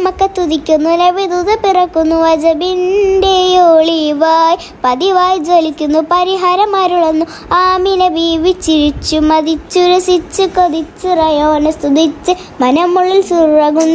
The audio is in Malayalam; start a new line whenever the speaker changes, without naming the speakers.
മക്ക തുതിക്കുന്നു, നബിദൂത പിറക്കുന്നു, അജബിൻ്റെ ഒളിവായി പതിവായി ജ്വലിക്കുന്നു, പരിഹാരം അരുളുന്നു. ആമിന ബീവി ചിരിച്ചു മതിച്ചു രസിച്ചു കൊതിച്ചു റയോനെ സ്തുതിച്ച് മനമുള്ളിൽ സുറകുന്ന